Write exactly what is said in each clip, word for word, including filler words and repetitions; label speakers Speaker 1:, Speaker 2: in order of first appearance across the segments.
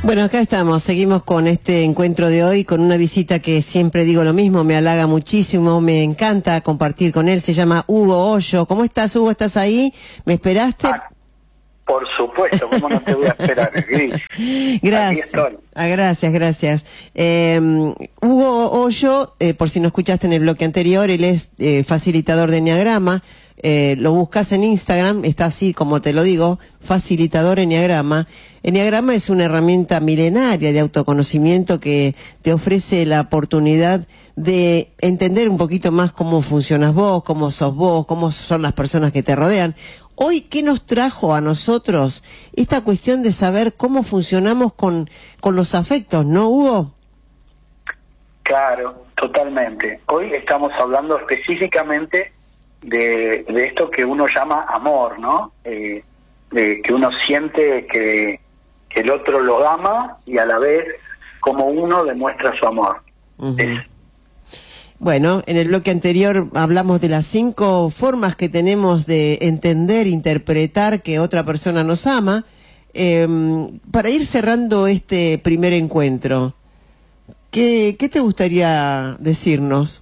Speaker 1: Bueno, acá estamos, seguimos con este encuentro de hoy, con una visita que siempre digo lo mismo, me halaga muchísimo, me encanta compartir con él, se llama Hugo Hoyo. ¿Cómo estás, Hugo? ¿Estás ahí? ¿Me esperaste?
Speaker 2: Ah, por supuesto, ¿cómo no te voy a esperar, Gris?
Speaker 1: Gracias. Ah, gracias, gracias. Eh, Hugo Hoyo, eh, por si no escuchaste en el bloque anterior, él es eh, facilitador de Enneagrama. Eh, lo buscas en Instagram, está así como te lo digo, facilitador Enneagrama. Enneagrama es una herramienta milenaria de autoconocimiento que te ofrece la oportunidad de entender un poquito más cómo funcionas vos, cómo sos vos, cómo son las personas que te rodean. Hoy, ¿qué nos trajo a nosotros esta cuestión de saber cómo funcionamos con, con los afectos, no, Hugo?
Speaker 2: Claro, totalmente. Hoy estamos hablando específicamente de, de esto que uno llama amor, ¿no? Eh, de que uno siente que, que el otro lo ama y a la vez como uno demuestra su amor.
Speaker 1: Uh-huh. Es, Bueno, en el bloque anterior hablamos de las cinco formas que tenemos de entender, interpretar que otra persona nos ama. Eh, para ir cerrando este primer encuentro, ¿qué, qué te gustaría decirnos?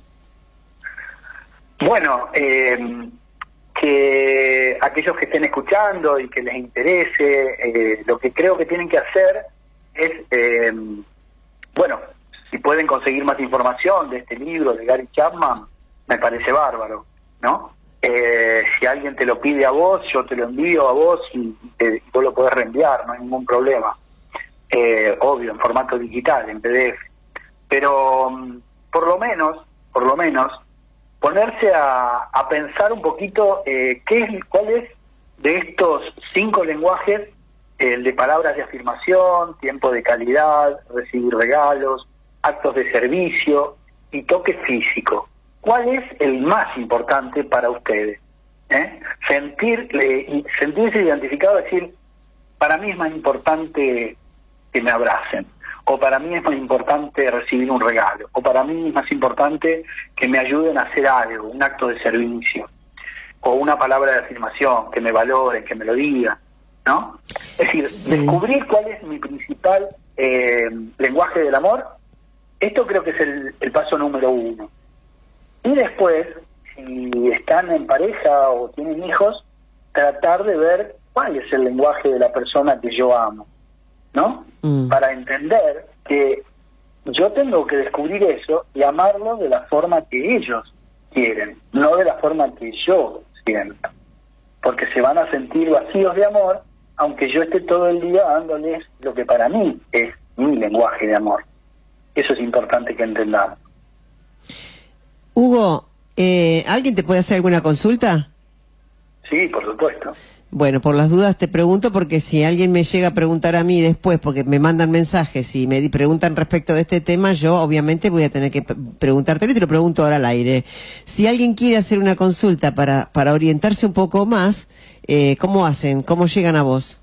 Speaker 2: Bueno, eh, que aquellos que estén escuchando y que les interese, eh, lo que creo que tienen que hacer es, eh, bueno, si pueden conseguir más información de este libro de Gary Chapman, me parece bárbaro, ¿no? Eh, si alguien te lo pide a vos, yo te lo envío a vos y, te, y vos lo podés reenviar, no hay ningún problema. Eh, obvio, en formato digital, en P D F. Pero um, por lo menos, por lo menos, ponerse a, a pensar un poquito eh, qué es, cuál es de estos cinco lenguajes, el de palabras de afirmación, tiempo de calidad, recibir regalos, actos de servicio y toque físico. ¿Cuál es el más importante para ustedes? ¿Eh? Sentir, eh, sentirse identificado, decir, para mí es más importante que me abracen, o para mí es más importante recibir un regalo, o para mí es más importante que me ayuden a hacer algo, un acto de servicio, o una palabra de afirmación, que me valoren, que me lo digan, ¿no? Es decir, sí. Descubrir cuál es mi principal eh, lenguaje del amor. Esto creo que es el, el paso número uno. Y después, si están en pareja o tienen hijos, tratar de ver cuál es el lenguaje de la persona que yo amo, ¿no? Mm. Para entender que yo tengo que descubrir eso y amarlo de la forma que ellos quieren, no de la forma que yo siento. Porque se van a sentir vacíos de amor, aunque yo esté todo el día dándoles lo que para mí es mi lenguaje de amor. Eso es importante que entendamos.
Speaker 1: Hugo, eh, ¿alguien te puede hacer alguna consulta?
Speaker 2: Sí, por supuesto.
Speaker 1: Bueno, por las dudas te pregunto, porque si alguien me llega a preguntar a mí después, porque me mandan mensajes y me preguntan respecto de este tema, yo obviamente voy a tener que preguntártelo y te lo pregunto ahora al aire. Si alguien quiere hacer una consulta para, para orientarse un poco más, eh, ¿cómo hacen? ¿Cómo llegan a vos?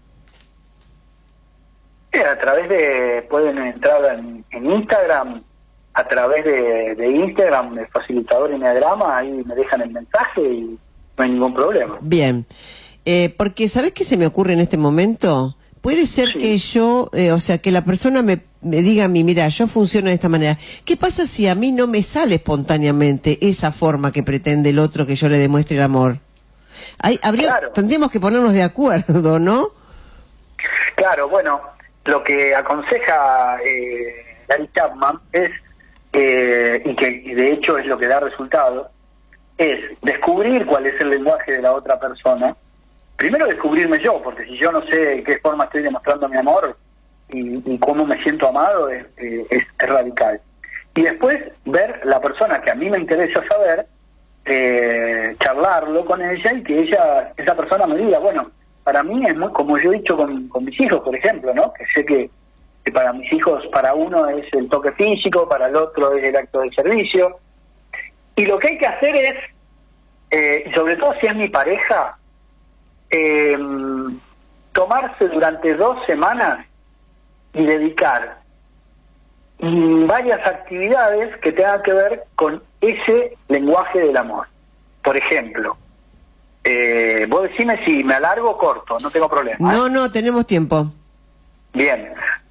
Speaker 2: A través de, pueden entrar en, en Instagram, a través de, de Instagram, de Facilitador Enneagrama, ahí me dejan el mensaje y no hay ningún problema.
Speaker 1: Bien, eh, porque ¿sabés qué se me ocurre en este momento? Puede ser sí. que yo, eh, o sea, que la persona me, me diga a mí, mira, yo funciono de esta manera. ¿Qué pasa si a mí no me sale espontáneamente esa forma que pretende el otro que yo le demuestre el amor? Hay, habría, claro. Tendríamos que ponernos de acuerdo, ¿no?
Speaker 2: Claro, bueno, lo que aconseja eh, Gary Chapman es, eh, y que y de hecho es lo que da resultado, es descubrir cuál es el lenguaje de la otra persona. Primero descubrirme yo, porque si yo no sé de qué forma estoy demostrando mi amor y, y cómo me siento amado, es, es, es radical. Y después ver la persona que a mí me interesa saber, eh, charlarlo con ella y que ella, esa persona me diga, bueno, para mí es muy, como yo he dicho con, con mis hijos, por ejemplo, ¿no? Que sé que, que para mis hijos, para uno es el toque físico, para el otro es el acto de servicio. Y lo que hay que hacer es, eh, y sobre todo si es mi pareja, eh, tomarse durante dos semanas y dedicar varias actividades que tengan que ver con ese lenguaje del amor. Por ejemplo, Eh, vos decime si me alargo o corto, no tengo problema.
Speaker 1: No,
Speaker 2: ¿eh?
Speaker 1: no, tenemos tiempo.
Speaker 2: Bien,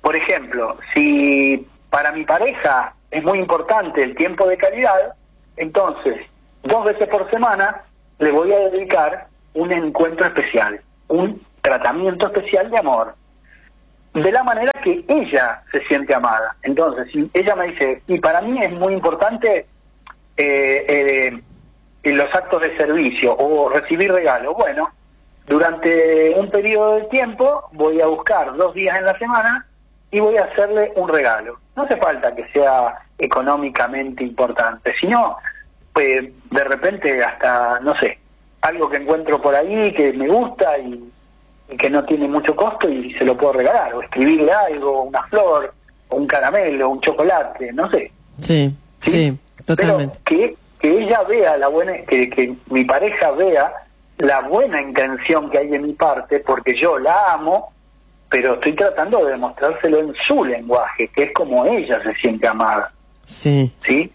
Speaker 2: por ejemplo, si para mi pareja es muy importante el tiempo de calidad, entonces dos veces por semana le voy a dedicar un encuentro especial, un tratamiento especial de amor, de la manera que ella se siente amada. Entonces, si ella me dice, y para mí es muy importante eh, eh, en los actos de servicio o recibir regalos, bueno, durante un periodo de tiempo voy a buscar dos días en la semana y voy a hacerle un regalo. No hace falta que sea económicamente importante, sino pues, de repente hasta, no sé, algo que encuentro por ahí que me gusta y, y que no tiene mucho costo y se lo puedo regalar, o escribirle algo, una flor, o un caramelo, un chocolate, no sé.
Speaker 1: Sí, sí, sí, totalmente.
Speaker 2: Pero que, que ella vea la buena, que, que mi pareja vea la buena intención que hay de mi parte, porque yo la amo, pero estoy tratando de demostrárselo en su lenguaje, que es como ella se siente amada.
Speaker 1: Sí.
Speaker 2: ¿Sí?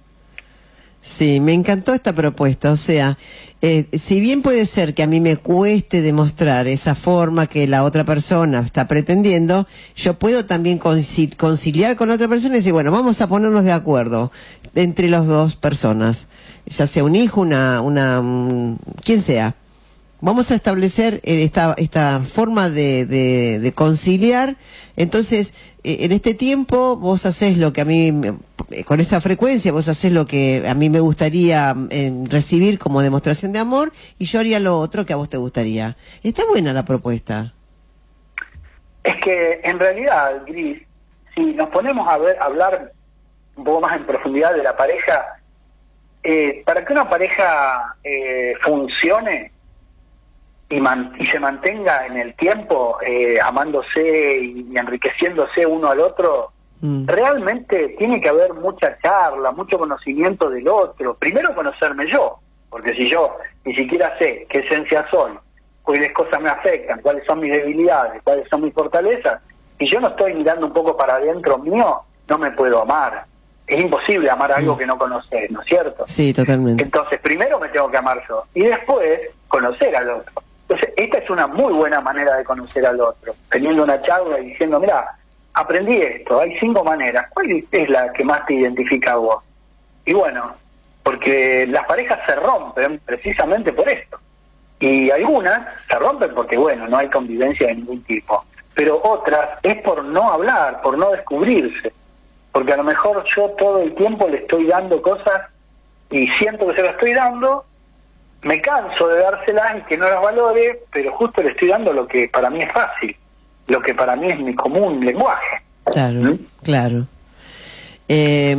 Speaker 1: Sí, me encantó esta propuesta, o sea, eh, si bien puede ser que a mí me cueste demostrar esa forma que la otra persona está pretendiendo, yo puedo también conci- conciliar con la otra persona y decir, bueno, vamos a ponernos de acuerdo entre las dos personas, ya sea un hijo, una, una, um, quien sea. Vamos a establecer esta, esta forma de, de, de conciliar. Entonces, en este tiempo vos hacés lo que a mí, con esa frecuencia, vos hacés lo que a mí me gustaría eh, recibir como demostración de amor, y yo haría lo otro que a vos te gustaría. Está buena la propuesta.
Speaker 2: Es que, en realidad, Gris, si nos ponemos a ver, a hablar un poco más en profundidad de la pareja, eh, para que una pareja eh, funcione, Y, man, y se mantenga en el tiempo eh, amándose y, y enriqueciéndose uno al otro, mm. realmente tiene que haber mucha charla, mucho conocimiento del otro. Primero conocerme yo, porque si yo ni siquiera sé qué esencia soy, cuáles cosas me afectan, cuáles son mis debilidades, cuáles son mis fortalezas, y yo no estoy mirando un poco para adentro mío, no me puedo amar. Es imposible amar algo mm. que no conoces, ¿no es cierto?
Speaker 1: Sí, totalmente.
Speaker 2: Entonces primero me tengo que amar yo, y después conocer al otro. Entonces, esta es una muy buena manera de conocer al otro, teniendo una charla y diciendo, mira, aprendí esto, hay cinco maneras, ¿cuál es la que más te identifica a vos? Y bueno, porque las parejas se rompen precisamente por esto, y algunas se rompen porque, bueno, no hay convivencia de ningún tipo, pero otras es por no hablar, por no descubrirse, porque a lo mejor yo todo el tiempo le estoy dando cosas y siento que se lo estoy dando, me canso de dárselas y que no las valore, pero justo le estoy dando lo que para mí es fácil, lo que para mí es mi común lenguaje.
Speaker 1: Claro,
Speaker 2: ¿Mm?
Speaker 1: claro. Eh,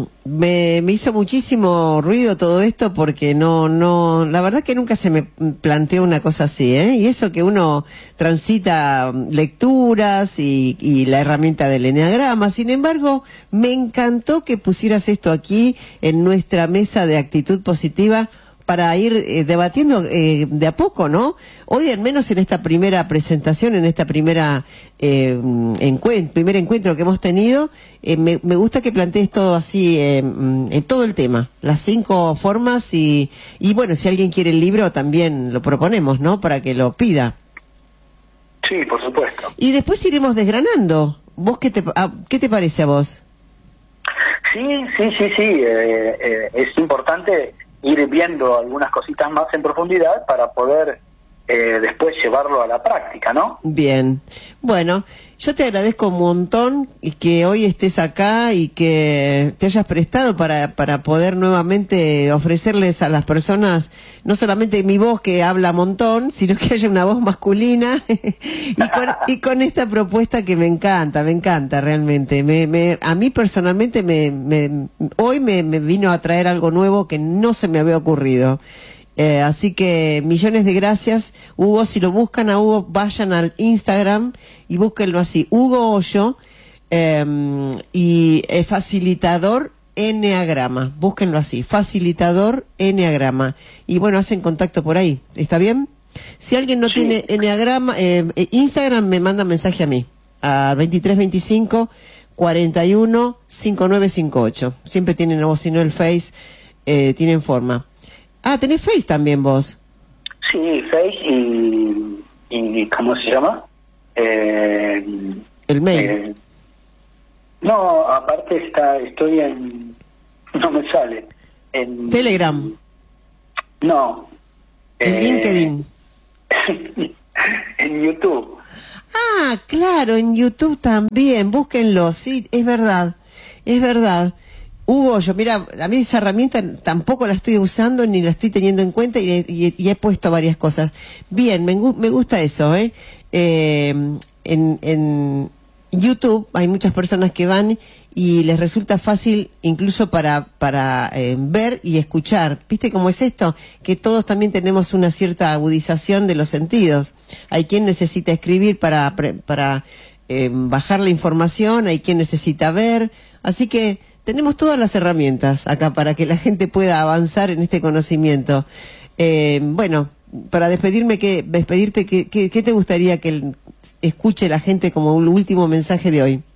Speaker 1: me, me hizo muchísimo ruido todo esto porque no, no, la verdad que nunca se me planteó una cosa así, ¿eh? Y eso que uno transita lecturas y, y la herramienta del eneagrama. Sin embargo, me encantó que pusieras esto aquí en nuestra mesa de actitud positiva, para ir eh, debatiendo eh, de a poco, ¿no? Hoy, al menos en esta primera presentación, en esta primera eh, encuent primer encuentro que hemos tenido, eh, me, me gusta que plantees todo así, eh, en todo el tema, las cinco formas y, y bueno, si alguien quiere el libro también lo proponemos, ¿no? Para que lo pida.
Speaker 2: Sí, por supuesto.
Speaker 1: Y después iremos desgranando. ¿Vos qué te, a, qué te parece a vos?
Speaker 2: Sí, sí, sí, sí, eh, eh, es importante ir viendo algunas cositas más en profundidad para poder eh, después llevarlo a la práctica, ¿no?
Speaker 1: Bien. Bueno, yo te agradezco un montón y que hoy estés acá y que te hayas prestado para, para poder nuevamente ofrecerles a las personas, no solamente mi voz que habla un montón, sino que haya una voz masculina y, con, y con esta propuesta que me encanta, me encanta realmente. Me, me, a mí personalmente me, me, hoy me, me vino a traer algo nuevo que no se me había ocurrido. Eh, así que millones de gracias, Hugo. Si lo buscan a Hugo, vayan al Instagram y búsquenlo así, Hugo Hoyo, eh, y eh, facilitador eneagrama, búsquenlo así, facilitador eneagrama, y bueno, hacen contacto por ahí, ¿está bien? Si alguien no sí. tiene eneagrama, eh, Instagram me manda mensaje a mí, a veintitrés veinticinco cuarenta y uno cincuenta y nueve cincuenta y ocho, siempre tienen, o si no el Face, eh, tienen forma. Ah, ¿tenés Face también vos?
Speaker 2: Sí, Face y, y ¿cómo se llama? Eh,
Speaker 1: el mail.
Speaker 2: Eh, estoy en... No me sale. En
Speaker 1: Telegram.
Speaker 2: No.
Speaker 1: En eh, LinkedIn.
Speaker 2: En YouTube.
Speaker 1: Ah, claro, en YouTube también. Búsquenlo, sí, es verdad. Es verdad. Hugo, yo, mira, a mí esa herramienta tampoco la estoy usando ni la estoy teniendo en cuenta y, y, y he puesto varias cosas. Bien, me, me gusta eso, ¿eh? eh en, en YouTube hay muchas personas que van y les resulta fácil incluso para para eh, ver y escuchar. ¿Viste cómo es esto? Que todos también tenemos una cierta agudización de los sentidos. Hay quien necesita escribir para, para eh, bajar la información, hay quien necesita ver. Así que tenemos todas las herramientas acá para que la gente pueda avanzar en este conocimiento. Eh, bueno, para despedirme, que, despedirte, ¿qué, qué, qué te gustaría que el, escuche la gente como un último mensaje de hoy?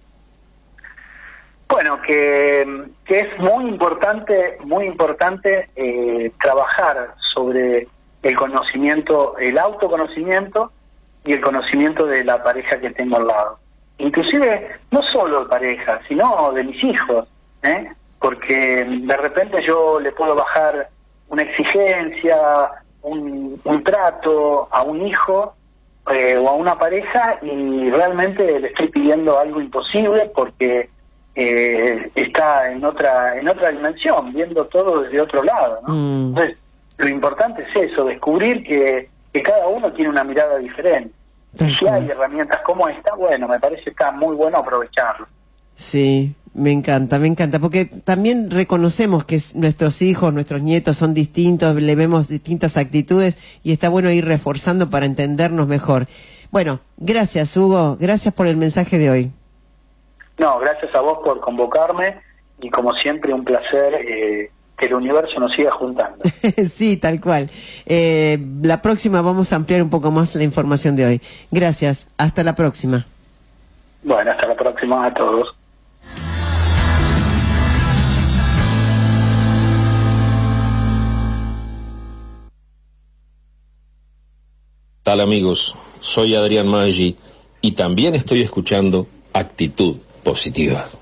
Speaker 2: Bueno, que, que es muy importante, muy importante eh, trabajar sobre el conocimiento, el autoconocimiento y el conocimiento de la pareja que tengo al lado. Inclusive, no solo de pareja, sino de mis hijos, ¿eh? Porque de repente yo le puedo bajar una exigencia, un, un trato a un hijo eh, o a una pareja y realmente le estoy pidiendo algo imposible porque eh, está en otra en otra dimensión, viendo todo desde otro lado, ¿no? Mm. Entonces, lo importante es eso, descubrir que, que cada uno tiene una mirada diferente. Y si hay herramientas como esta, bueno, me parece que está muy bueno aprovecharlo.
Speaker 1: Sí, me encanta, me encanta, porque también reconocemos que nuestros hijos, nuestros nietos son distintos, le vemos distintas actitudes y está bueno ir reforzando para entendernos mejor. Bueno, gracias Hugo, gracias por el mensaje de hoy.
Speaker 2: No, gracias a vos por convocarme y como siempre un placer eh, que el universo nos siga juntando.
Speaker 1: Sí, tal cual. Eh, la próxima vamos a ampliar un poco más la información de hoy. Gracias, hasta la próxima.
Speaker 2: Bueno, hasta la próxima a todos.
Speaker 3: Tal amigos, soy Adrián Maggi y también estoy escuchando Actitud Positiva.